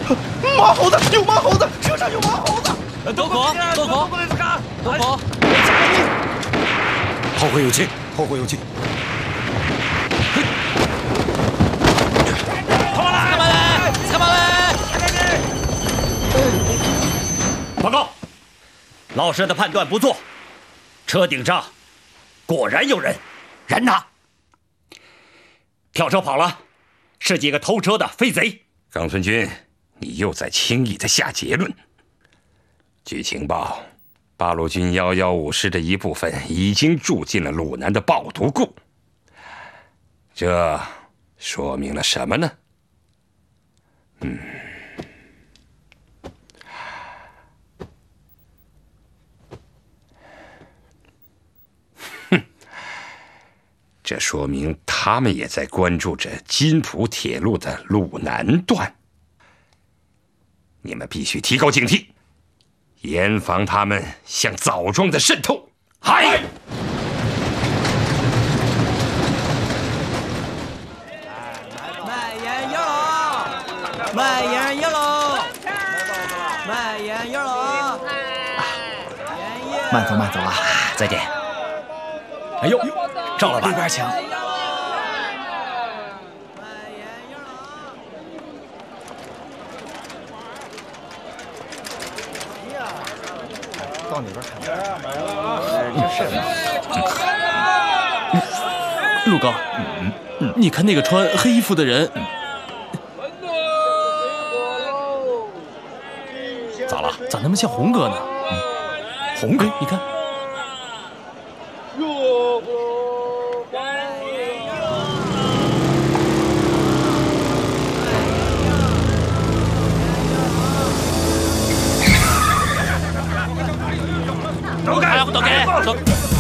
马猴子，有马猴子，车上有马猴子。 多口， 后会有期，后会有期。 报告，老师的判断不错，车顶上果然有人，人呢？跳车跑了，是几个偷车的飞贼。 冈村君，你又在轻易的下结论。据情报，八路军115师的一部分已经住进了鲁南的爆毒库，这说明了什么呢？这说明他们也在关注着津浦铁路的鲁南段。你们必须提高警惕，严防他们向枣庄的渗透。嗨！ 卖烟烟喽！卖烟烟喽！卖烟烟喽！ 慢走慢走啊！再见。 哎呦，赵老板， 里边请。到哪边看？ 陆刚，你看那个穿黑衣服的人， 咋了？ 咋那么像红哥呢？ 红哥， 你看。 走开！ 走开！走！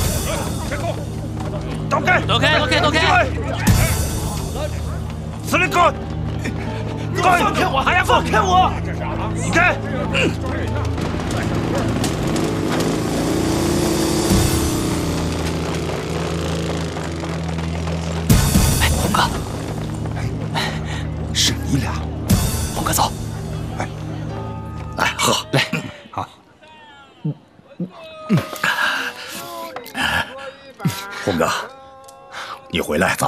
走开！ 走开！走开！走开！ 司令官， 放开我！还要放开我！ 你看， 哎，红哥，是你俩。红哥，走。来喝，来。好。 红哥，你回来早。